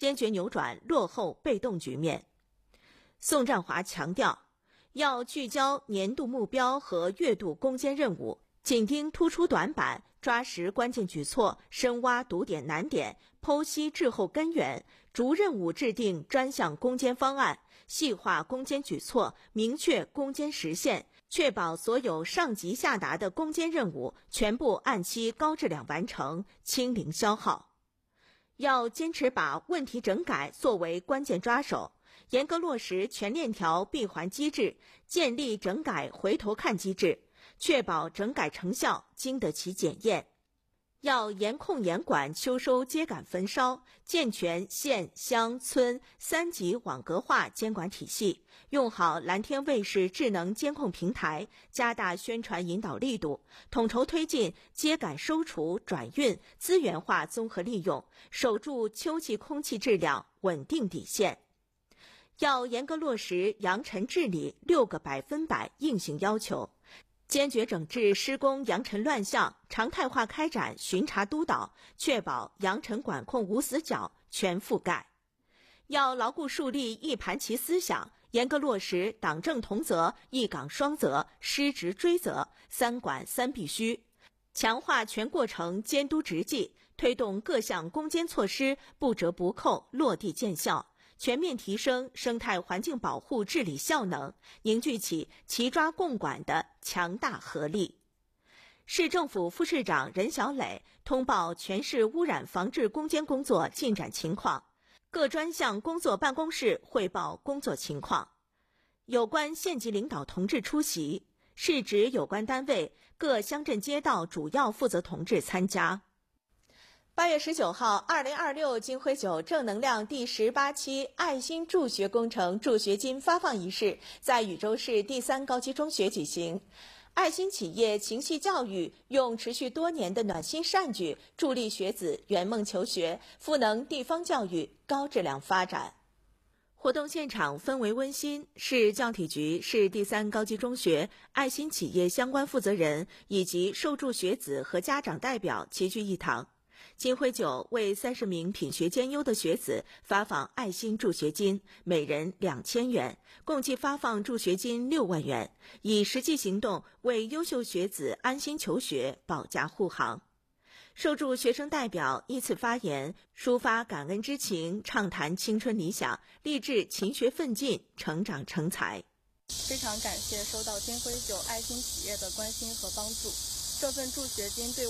坚决扭转落后被动局面。宋占华强调，要聚焦年度目标和月度攻坚任务，紧盯突出短板，抓实关键举措，深挖堵点难点，剖析滞后根源，逐任务制定专项攻坚方案，细化攻坚举措，明确攻坚时限，确保所有上级下达的攻坚任务全部按期高质量完成，清零消耗。要坚持把问题整改作为关键抓手，严格落实全链条闭环机制，建立整改回头看机制，确保整改成效经得起检验。要严控严管秋收秸秆焚烧，健全县乡村3级网格化监管体系，用好蓝天卫士智能监控平台，加大宣传引导力度，统筹推进秸秆收除转运资源化综合利用，守住秋季空气质量稳定底线。要严格落实扬尘治理6个100%硬性要求，坚决整治施工扬尘乱象，常态化开展巡查督导，确保扬尘管控无死角、全覆盖。要牢固树立一盘棋思想，严格落实党政同责、一岗双责、失职追责、3管3必须，强化全过程监督执纪，推动各项攻坚措施不折不扣落地见效，全面提升生态环境保护治理效能，凝聚起齐抓共管的强大合力。市政府副市长任小磊通报全市污染防治攻坚工作进展情况，各专项工作办公室汇报工作情况。有关县级领导同志出席，市直有关单位各乡镇街道主要负责同志参加。8月19号，2026金辉9正能量第18期爱心助学工程助学金发放仪式在禹州市第3高级中学举行。爱心企业情系教育用持续多年的暖心善举，助力学子圆梦求学，赋能地方教育高质量发展。活动现场氛围温馨，市教体局、市第3高级中学爱心企业相关负责人以及受助学子和家长代表齐聚一堂。金辉9为30名品学兼优的学子发放爱心助学金，每人2000元，共计发放助学金6万元，以实际行动为优秀学子安心求学保驾护航。受助学生代表依次发言，抒发感恩之情，畅谈青春理想，励志勤学奋进，成长成才。 非常感谢收到金辉9爱心企业的关心和帮助，这份助学金对